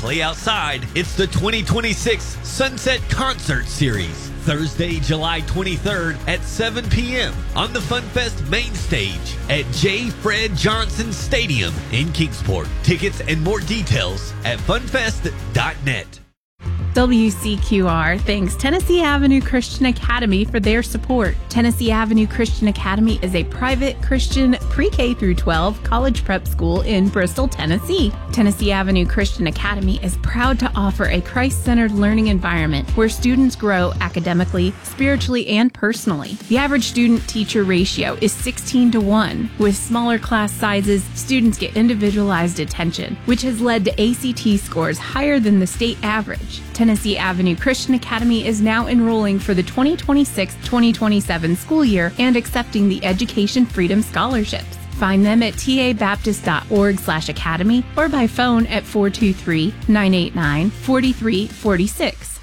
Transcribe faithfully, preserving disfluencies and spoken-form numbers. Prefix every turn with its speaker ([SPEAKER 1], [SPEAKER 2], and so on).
[SPEAKER 1] play outside. It's the twenty twenty-six Sunset Concert Series. Thursday, July twenty-third at seven p.m. on the FunFest main stage at J. Fred Johnson Stadium in Kingsport. Tickets and more details at funfest dot net.
[SPEAKER 2] W C Q R thanks Tennessee Avenue Christian Academy for their support. Tennessee Avenue Christian Academy is a private Christian pre-K through twelve college prep school in Bristol, Tennessee. Tennessee Avenue Christian Academy is proud to offer a Christ-centered learning environment where students grow academically, spiritually, and personally. The average student-teacher ratio is sixteen to one. With smaller class sizes, students get individualized attention, which has led to A C T scores higher than the state average. Tennessee Avenue Christian Academy is now enrolling for the twenty twenty-six twenty twenty-seven school year and accepting the Education Freedom Scholarships. Find them at tabaptist.org slash academy or by phone at four two three, nine eight nine, four three four six.